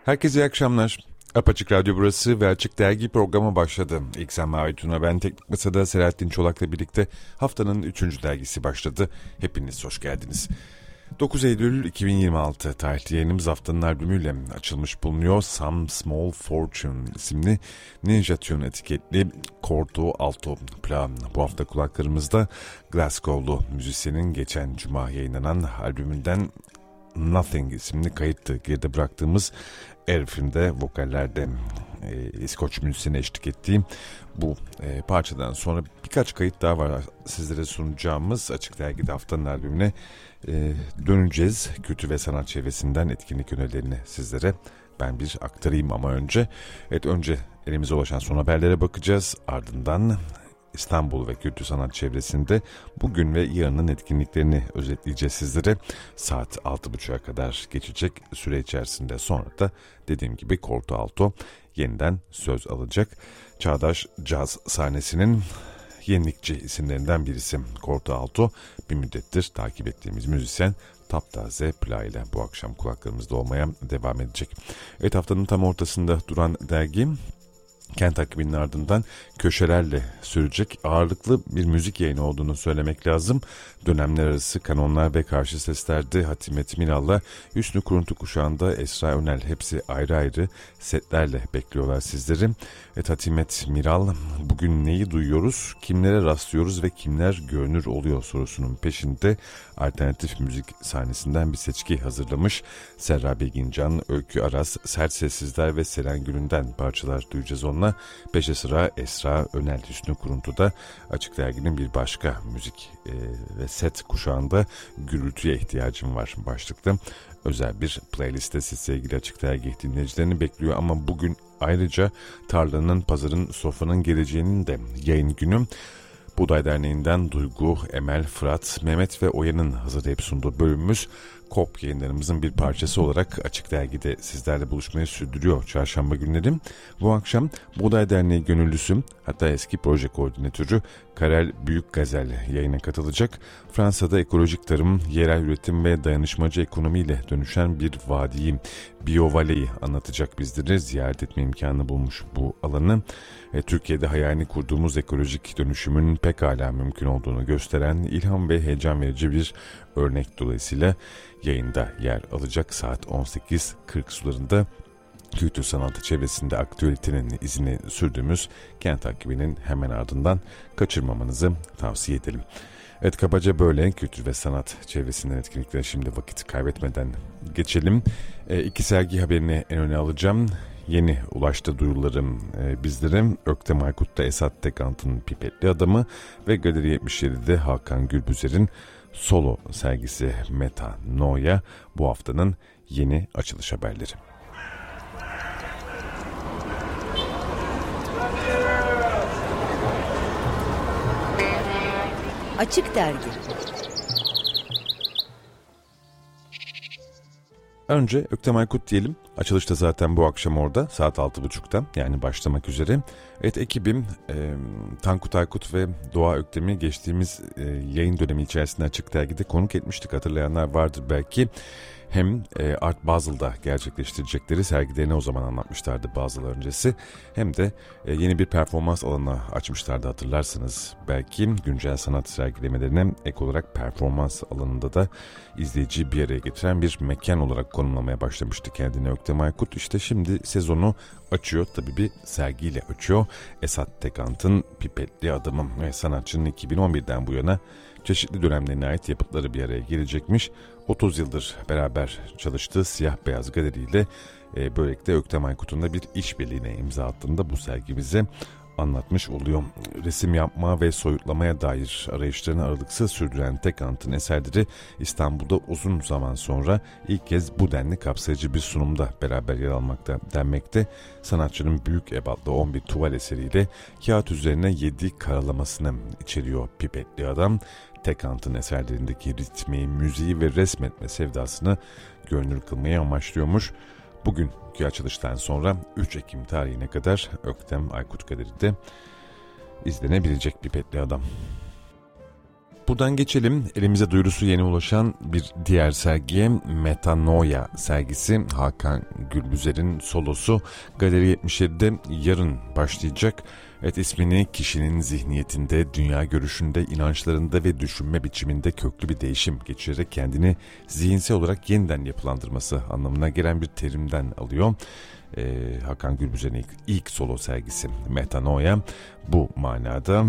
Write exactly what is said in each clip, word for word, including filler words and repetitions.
Herkese iyi akşamlar. Apaçık Radyo burası ve Açık Dergi programı başladı. İksen Mavitun'a ben Teknik Masa'da Selahattin Çolak'la birlikte haftanın üçüncü dergisi başladı. Hepiniz hoş geldiniz. dokuz Eylül iki bin yirmi altı tarihli yayınımız haftanın albümüyle açılmış bulunuyor. Some Small Fortune isimli Ninja Tune etiketli Corto Alto plağı. Bu hafta kulaklarımızda Glasgow'lu müzisyenin geçen cuma yayınlanan albümünden Nothing isimli kayıttı. Geride bıraktığımız Erif'inde vokallerde e, İskoç müzisyene eşlik ettiğim bu e, parçadan sonra birkaç kayıt daha var sizlere sunacağımız. Açık Dergi'de haftanın albümüne e, döneceğiz. Kültür ve sanat çevresinden etkinlik önerilerini sizlere ben bir aktarayım ama önce evet önce elimize ulaşan son haberlere bakacağız. Ardından İstanbul ve kültür sanat çevresinde bugün ve yarının etkinliklerini özetleyeceğiz sizlere. Saat altı buçuğa kadar geçecek süre içerisinde sonra da dediğim gibi Corto Alto yeniden söz alacak. Çağdaş caz sahnesinin yenilikçi isimlerinden birisi Corto Alto. Bir müddettir takip ettiğimiz müzisyen taptaze plağıyla bu akşam kulaklarımızda olmaya devam edecek. Evet, haftanın tam ortasında duran dergi Kent takibinin ardından köşelerle sürecek ağırlıklı bir müzik yayını olduğunu söylemek lazım. Dönemler arası kanonlar ve karşı seslerde Hatimet Miral'la Hüsnü Kuruntu kuşağında Esra Önel hepsi ayrı ayrı setlerle bekliyorlar sizleri. Evet, Hatimet Miral bugün neyi duyuyoruz, kimlere rastlıyoruz ve kimler görünür oluyor sorusunun peşinde alternatif müzik sahnesinden bir seçki hazırlamış. Serra Begincan, Öykü Aras, Sert Sessizler ve Selen Gül'ünden parçalar duyacağız onunla. Peşe sıra Esra Önel, Hüsnü Kuruntu'da Açık Dergi'nin bir başka müzik e, ve set kuşağında gürültüye ihtiyacım var başlıklı özel bir playliste siz sevgili Açık Dergi dinleyicilerini bekliyor. Ama bugün ayrıca tarlanın, pazarın, sofranın geleceğinin de yayın günü. Buğday Derneği'nden Duygu, Emel, Fırat, Mehmet ve Oya'nın hazırlayıp sunduğu bölümümüz K O P yayınlarımızın bir parçası olarak Açık Dergi'de sizlerle buluşmayı sürdürüyor çarşamba günleri. Bu akşam Buğday Derneği gönüllüsü, hatta eski proje koordinatörü Karel Büyükgazel yayına katılacak. Fransa'da ekolojik tarım, yerel üretim ve dayanışmacı ekonomiyle dönüşen bir vadiyi, Biovale'yi anlatacak bizleri. Ziyaret etme imkanı bulmuş bu alanı. E, Türkiye'de hayalini kurduğumuz ekolojik dönüşümün pekala mümkün olduğunu gösteren ilham ve heyecan verici bir örnek dolayısıyla yayında yer alacak saat on sekiz kırk sularında. Kültür sanatı çevresinde aktüelitenin izini sürdüğümüz Kent takibinin hemen ardından kaçırmamanızı tavsiye edelim. Evet, kabaca böyle kültür ve sanat çevresinden etkinliklere şimdi vakit kaybetmeden geçelim. E, iki sergi haberini en öne alacağım. Yeni ulaştı duyurularım e, bizlere. Öktem Aykut'ta Esat Tekant'ın Pipetli Adamı ve Galeri yetmiş yedi'de Hakan Gülbüzer'in solo sergisi Metanoia bu haftanın yeni açılış haberleri. Açık Dergi. Önce Öktem Aykut diyelim. Açılışta zaten bu akşam orada saat altı buçukta yani başlamak üzere. Evet, ekibim e, Tankut Aykut ve Doğa Öktem'i geçtiğimiz e, yayın dönemi içerisinde Açık Dergi'de konuk etmiştik, hatırlayanlar vardır belki. Hem e, Art Basel'da gerçekleştirecekleri sergilerini o zaman anlatmışlardı bazıları öncesi. Hem de e, yeni bir performans alanına açmışlardı, hatırlarsınız belki. Güncel sanat sergilemelerine ek olarak performans alanında da izleyiciyi bir araya getiren bir mekan olarak konumlamaya başlamıştı kendini Öktem Aykut. İşte şimdi sezonu açıyor, tabii bir sergiyle açıyor. Esat Tekant'ın Pipetli Adamı ve sanatçının iki bin on bir'den bu yana çeşitli dönemlerine ait yapıtları bir araya gelecekmiş. otuz yıldır beraber çalıştığı Siyah Beyaz Galeri ile e, böylelikle Öktem Aykut'un da bir işbirliğine imza attığında bu sergimize anlatmış oluyor. Resim yapma ve soyutlamaya dair arayışlarını aralıksız sürdüren Tekant'ın eserleri İstanbul'da uzun zaman sonra ilk kez bu denli kapsayıcı bir sunumda beraber yer almakta denmekte. Sanatçının büyük ebatlı on bir tuval eseriyle kağıt üzerine yedi karalamasını içeriyor Pipetli Adam. Tekant'ın eserlerindeki ritmi, müziği ve resmetme sevdasını görünür kılmayı amaçlıyormuş. Bugünkü açılıştan sonra üç Ekim tarihine kadar Öktem Aykut Galeri'de izlenebilecek Pipetli Adam. Buradan geçelim. Elimize duyurusu yeni ulaşan bir diğer sergiye, Metanoia sergisi. Hakan Gülbüzer'in solosu Galeri yetmiş yedi'de yarın başlayacak. Evet, ismini kişinin zihniyetinde, dünya görüşünde, inançlarında ve düşünme biçiminde köklü bir değişim geçirerek kendini zihinsel olarak yeniden yapılandırması anlamına gelen bir terimden alıyor. Ee, Hakan Gülbüzer'in ilk, ilk solo sergisi Metanoia bu manada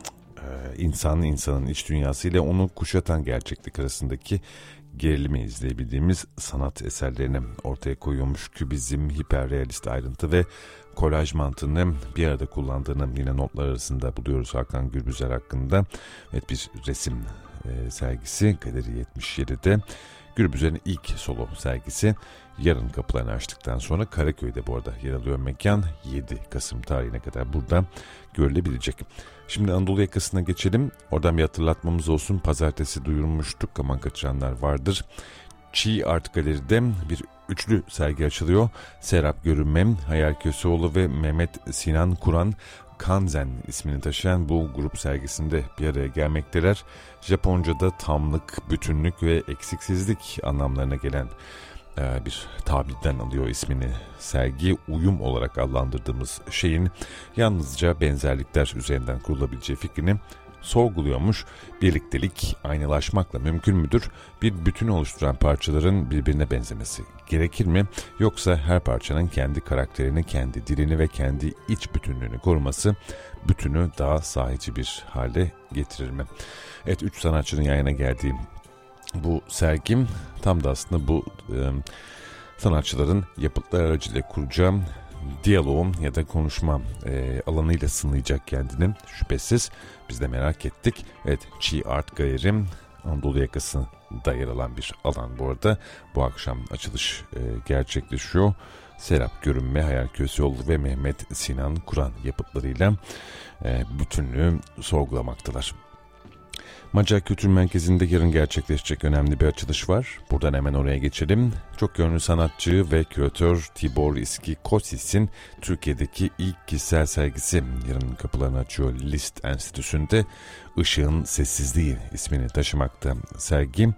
insan insanın iç dünyası ile onu kuşatan gerçeklik arasındaki gerilimi izleyebildiğimiz sanat eserlerini ortaya koyuyormuş. Kübizm, hiperrealist ayrıntı ve kolaj mantığını bir arada kullandığını yine notlar arasında buluyoruz Hakan Gülbüzer hakkında. Evet, bir resim e, sergisi Galeri yetmiş yedi'de. Gülbüzer'in ilk solo sergisi yarın kapılarını açtıktan sonra Karaköy'de bu arada yer alıyor mekan. yedi Kasım tarihine kadar burada görülebilecek. Şimdi Anadolu yakasına geçelim. Oradan bir hatırlatmamız olsun. Pazartesi duyurmuştuk, aman kaçıranlar vardır. Çiğ Art Galeri'de bir üçlü sergi açılıyor. Serap Görünmem, Hayal Köseoğlu ve Mehmet Sinan Kur'an Kanzen ismini taşıyan bu grup sergisinde bir araya gelmekteler. Japonca'da tamlık, bütünlük ve eksiksizlik anlamlarına gelen bir tabirden alıyor ismini. Sergi, uyum olarak adlandırdığımız şeyin yalnızca benzerlikler üzerinden kurulabileceği fikrini sorguluyormuş. Birliktelik aynalaşmakla mümkün müdür? Bir bütün oluşturan parçaların birbirine benzemesi gerekir mi? Yoksa her parçanın kendi karakterini, kendi dilini ve kendi iç bütünlüğünü koruması bütünü daha sahici bir hale getirir mi? Evet, üç sanatçının yan yana geldiği bu sergim tam da aslında bu e, sanatçıların yapıtlar aracılığıyla kuracağım diyaloğun ya da konuşma e, alanıyla sınayacak kendini şüphesiz. Biz de merak ettik. Evet, Çiğ Art Galeri Anadolu yakasında yer alan bir alan bu arada. Bu akşam açılış e, gerçekleşiyor. Serap Görünme, Hayal Köseoğlu ve Mehmet Sinan Kur'an yapıtlarıyla e, bütünlüğü sorgulamaktalar. Macar Kültür Merkezi'nde yarın gerçekleşecek önemli bir açılış var. Buradan hemen oraya geçelim. Çok yönlü sanatçı ve küratör Tibor İskikosis'in Türkiye'deki ilk kişisel sergisi yarın kapılarını açıyor. Liszt Enstitüsü'nde Işığın Sessizliği ismini taşımakta. Sergi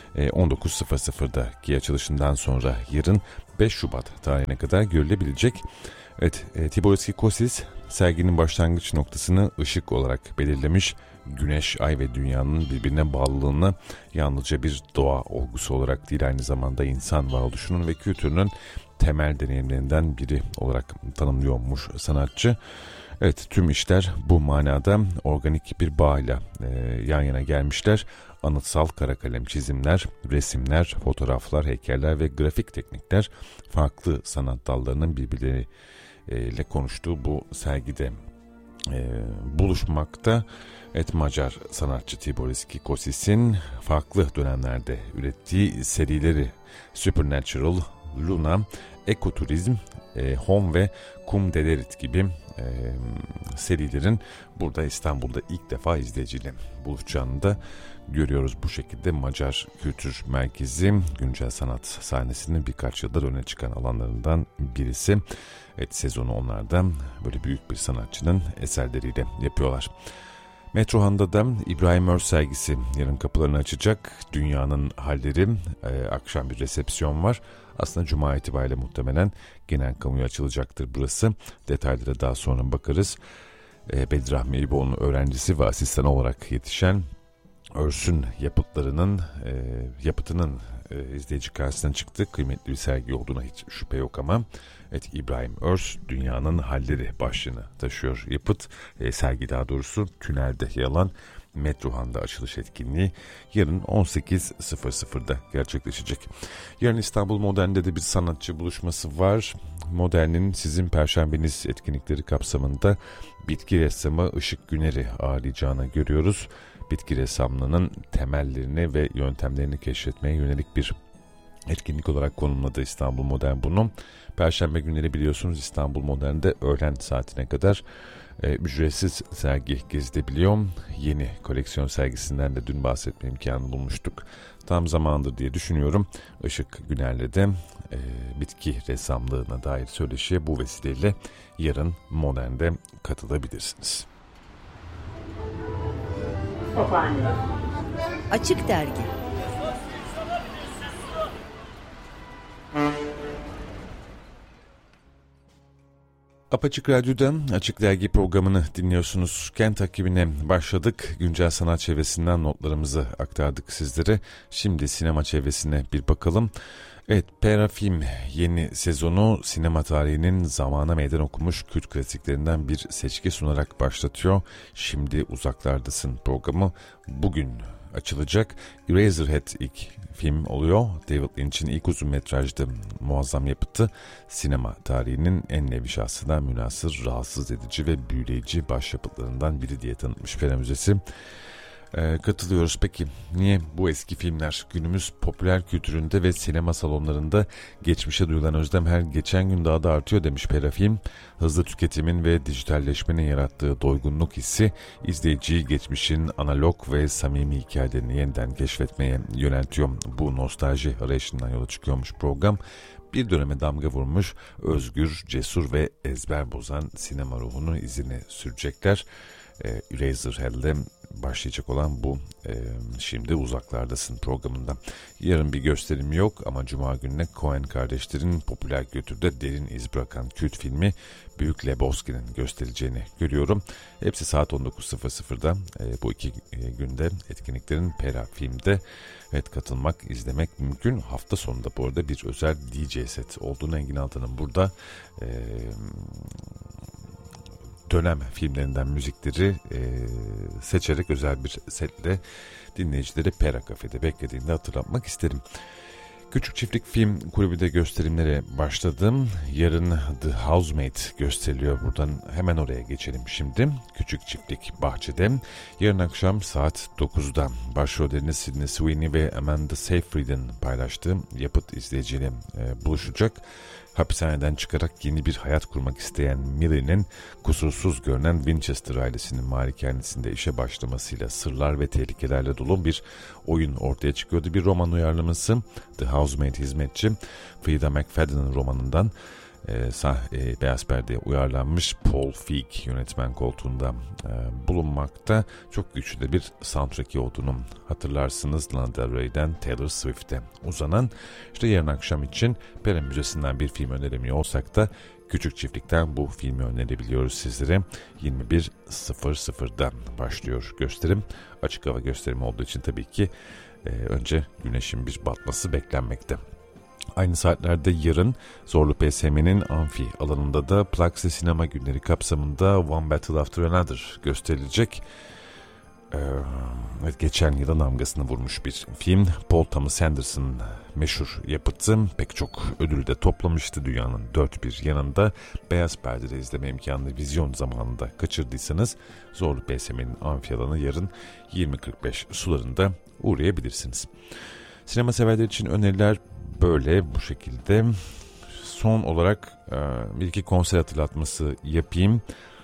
on dokuz sıfırdaki açılışından sonra yarın beş Şubat tarihine kadar görülebilecek. Evet, Tibor İskikosis serginin başlangıç noktasını ışık olarak belirlemiş. Güneş, ay ve dünyanın birbirine bağlılığını yalnızca bir doğa olgusu olarak değil, aynı zamanda insan varoluşunun ve kültürünün temel deneyimlerinden biri olarak tanımlıyormuş sanatçı. Evet, tüm işler bu manada organik bir bağla e, yan yana gelmişler. Anıtsal kara kalem çizimler, resimler, fotoğraflar, heykeller ve grafik teknikler farklı sanat dallarının birbirleriyle konuştuğu bu sergide e, buluşmakta. Evet, Macar sanatçı Tibor İskikosis'in farklı dönemlerde ürettiği serileri Supernatural, Luna, Ekoturizm, e, Home ve Kum Dederit gibi e, serilerin burada İstanbul'da ilk defa izleyiciyle buluşacağını da görüyoruz. Bu şekilde Macar Kültür Merkezi güncel sanat sahnesinin birkaç yıldır öne çıkan alanlarından birisi. Evet, sezonu onlardan böyle büyük bir sanatçının eserleriyle yapıyorlar. Metrohan'da da İbrahim Örs sergisi yarın kapılarını açacak. Dünyanın halleri, e, akşam bir resepsiyon var. Aslında Cuma itibariyle muhtemelen genel kamuya açılacaktır burası. Detaylara daha sonra bakarız. E, Bedirahmi İboğlu'nun öğrencisi ve asistan olarak yetişen Örs'ün yapıtlarının, e, yapıtının e, izleyici karşısına çıktı. Kıymetli bir sergi olduğuna hiç şüphe yok ama evet, İbrahim Örs Dünyanın Halleri başlığını taşıyor yapıt. E, sergi daha doğrusu tünelde yer alan Metrohan'da açılış etkinliği yarın on sekiz sıfırda gerçekleşecek. Yarın İstanbul Modern'de de bir sanatçı buluşması var. Modern'in Sizin Perşembeniz etkinlikleri kapsamında bitki ressamı Işık Güner'i ağırlayacağını görüyoruz. Bitki ressamlığının temellerini ve yöntemlerini keşfetmeye yönelik bir etkinlik olarak konumladı İstanbul Modern bunu. Perşembe günleri biliyorsunuz İstanbul Modern'de öğlen saatine kadar e, ücretsiz sergi gezilebiliyor. Yeni koleksiyon sergisinden de dün bahsetme imkanı bulmuştuk. Tam zamandır diye düşünüyorum. Işık Güner'le de e, bitki ressamlığına dair söyleşiye bu vesileyle yarın Modern'de katılabilirsiniz. Efendim. Açık Dergi. Apaçık Radyo'dan Açık Dergi programını dinliyorsunuz. Kent takvimine başladık. Güncel sanat çevresinden notlarımızı aktardık sizlere. Şimdi sinema çevresine bir bakalım. Evet, Pera Film yeni sezonu sinema tarihinin zamana meydan okumuş kült klasiklerinden bir seçki sunarak başlatıyor. Şimdi Uzaklardasın programı bugün açılacak. Eraserhead ilk film oluyor. David Lynch'in ilk uzun metrajlı muazzam yapıtı, sinema tarihinin en nevi şahsına münhasır, rahatsız edici ve büyüleyici başyapıtlarından biri diye tanıtmış Pera Müzesi. Ee, katılıyoruz. Peki niye bu eski filmler günümüz popüler kültüründe ve sinema salonlarında geçmişe duyulan özlem her geçen gün daha da artıyor demiş Pera Film. Hızlı tüketimin ve dijitalleşmenin yarattığı doygunluk hissi izleyiciyi geçmişin analog ve samimi hikayelerini yeniden keşfetmeye yöneltiyor. Bu nostalji arayışından yola çıkıyormuş program. Bir döneme damga vurmuş, özgür, cesur ve ezber bozan sinema ruhunu izine sürecekler. E, Eraserhead'le başlayacak olan bu e, Şimdi Uzaklardasın programında. Yarın bir gösterim yok ama Cuma gününe Coen kardeşlerin popüler kültürde derin iz bırakan kült filmi Büyük Lebowski'nin gösterileceğini görüyorum. Hepsi saat on dokuz sıfır sıfırda. E, bu iki e, günde etkinliklerin Pera Film'de evet katılmak, izlemek mümkün. Hafta sonunda bu arada bir özel D J set olduğunu Engin Altan'ın burada e, dönem filmlerinden müzikleri e, seçerek özel bir setle dinleyicileri Pera Cafe'de beklediğinde hatırlatmak isterim. Küçük Çiftlik Film Kulübü de gösterimlere başladım. Yarın The Housemate gösteriliyor. Buradan hemen oraya geçelim şimdi. Küçük Çiftlik Bahçe'de. Yarın akşam saat dokuzda başrollerini Sydney Sweeney ve Amanda Seyfried'in paylaştığı yapıt izleyiciyle e, buluşacak. Hapishaneden çıkarak yeni bir hayat kurmak isteyen Millie'nin kusursuz görünen Winchester ailesinin malikanesinde işe başlamasıyla sırlar ve tehlikelerle dolu bir oyun ortaya çıkıyordu. Bir roman uyarlaması, The Housemaid Hizmetçi, Frida McFadden'ın romanından e, sah, e, Beyaz Perde'ye uyarlanmış. Paul Feig yönetmen koltuğunda e, bulunmakta. Çok güçlü de bir soundtrack'i olduğunu hatırlarsınız. Lana Del Rey'den Taylor Swift'e uzanan. İşte yarın akşam için Pera Müzesi'nden bir film öneremiyor olsak da Küçük Çiftlik'ten bu filmi önerebiliyoruz sizlere. yirmi bir sıfır sıfırda başlıyor gösterim. Açık hava gösterimi olduğu için tabii ki e, önce güneşin bir batması beklenmekte. Aynı saatlerde yarın Zorlu P S M'nin amfi alanında da Plaxi Sinema Günleri kapsamında One Battle After Another gösterilecek. Ee, evet, geçen yılın damgasını vurmuş bir film. Paul Thomas Anderson meşhur yapıtı pek çok ödül de toplamıştı dünyanın dört bir yanında. Beyaz Perde'de izleme imkanını vizyon zamanında kaçırdıysanız Zorlu P S M'nin amfi alanı yarın yirmi kırk beş sularında uğrayabilirsiniz. Sinema severler için öneriler böyle bu şekilde. Son olarak bir iki konser hatırlatması yapayım.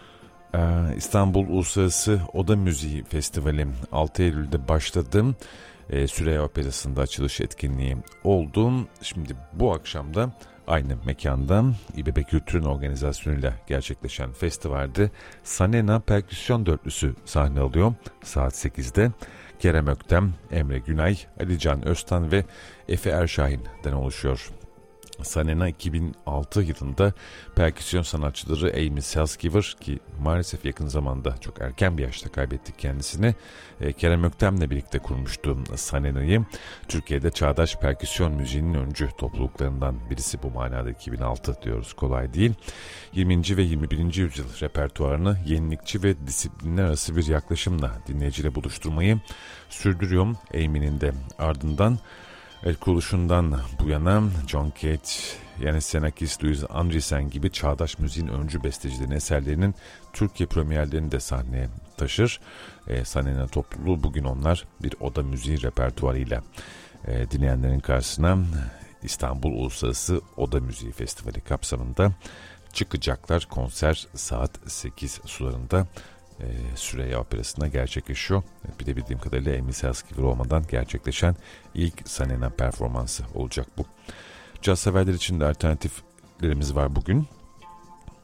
İstanbul Uluslararası Oda Müziği Festivali altı Eylül'de başladım. Süreyya Operası'nda açılış etkinliği oldu. Şimdi bu akşam da aynı mekanda İBB Kültür'ün organizasyonuyla gerçekleşen festivalde Sanena Perküsyon Dörtlüsü sahne alıyor. Saat sekizde Kerem Öktem, Emre Günay, Alican Öztan ve Efe Erşahin'den oluşuyor. Sanena iki bin altı yılında perküsyon sanatçıları Amy Salzgiver, ki maalesef yakın zamanda çok erken bir yaşta kaybettik kendisini, e, Kerem Öktem'le birlikte kurmuştu Sanena'yı. Türkiye'de çağdaş perküsyon müziğinin öncü topluluklarından birisi bu manada. iki bin altı diyoruz, kolay değil. yirminci ve yirmi birinci yüzyıl repertuarını yenilikçi ve disiplinler arası bir yaklaşımla dinleyiciyle buluşturmayı sürdürüyor. Amy'nin de ardından El kuruluşundan bu yana John Cage, Yanis Xenakis, Louis Andriessen gibi çağdaş müziğin öncü bestecilerin eserlerinin Türkiye premierlerini de sahneye taşır. E, Sanena topluluğu bugün onlar bir oda müziği repertuarıyla e, dinleyenlerin karşısına İstanbul Uluslararası Oda Müziği Festivali kapsamında çıkacaklar. Konser saat sekiz sularında E, Süreyya Operası'nda gerçekleşiyor. Bir de bildiğim kadarıyla Amy Salzgiver olmadan gerçekleşen ilk Sanena performansı olacak bu. Caz severler için de alternatiflerimiz var bugün.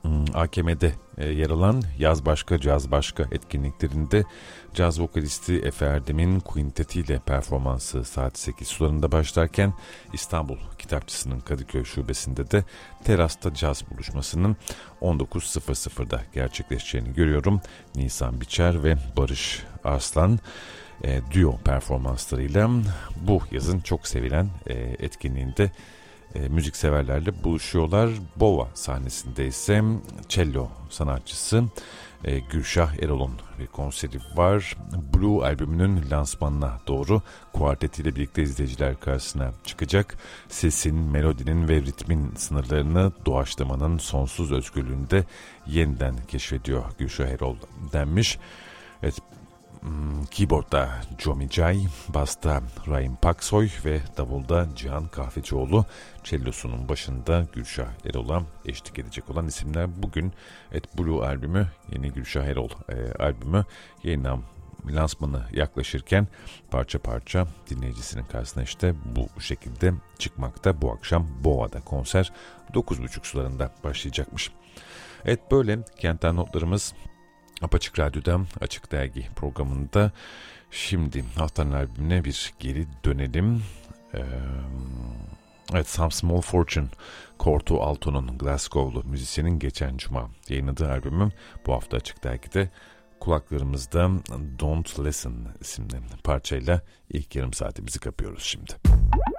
A K M'de yer alan Yaz Başka Caz Başka etkinliklerinde caz vokalisti Efe Erdem'in quintetiyle performansı saat sekiz sularında başlarken İstanbul Kitapçısı'nın Kadıköy şubesinde de Terasta Caz buluşmasının on dokuz sıfır sıfırda gerçekleşeceğini görüyorum. Nisan Biçer ve Barış Arslan e, duo performanslarıyla bu yazın çok sevilen e, etkinliğinde E, müzikseverlerle buluşuyorlar. Bova sahnesinde ise cello sanatçısı e, Gülşah Erol'un bir konseri var. Blue albümünün lansmanına doğru kuartetiyle birlikte izleyiciler karşısına çıkacak. Sesin, melodinin ve ritmin sınırlarını doğaçlamanın sonsuz özgürlüğünde yeniden keşfediyor Gülşah Erol denmiş. Evet, keyboardda Jomi Jai, basta Rahim Paksoy ve davulda Cihan Kahvecioğlu, cellosunun başında Gülşah Erol'a eşlik edecek olan isimler. Bugün et Blue albümü, yeni Gülşah Erol e, albümü yayınlan lansmanı yaklaşırken parça parça dinleyicisinin karşısına işte bu şekilde çıkmakta. Bu akşam Boğa'da konser dokuz buçuk sularında başlayacakmış. Evet, böyle Kent'ten notlarımız Apaçık Radyo'da Açık Dergi programında. Şimdi haftanın albümüne bir geri dönelim. Ee, evet, Some Small Fortune, Corto Alto'nun Glasgow'lu müzisyenin geçen cuma yayınladığı albümüm bu hafta Açık Dergi'de. Kulaklarımızda Don't Listen isimli parçayla ilk yarım saatimizi kapıyoruz şimdi.